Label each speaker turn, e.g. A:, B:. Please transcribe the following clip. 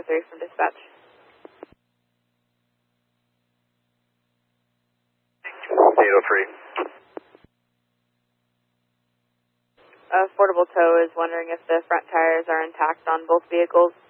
A: 803 from dispatch.
B: 803.
A: Affordable Tow is wondering if the front tires are intact on both vehicles.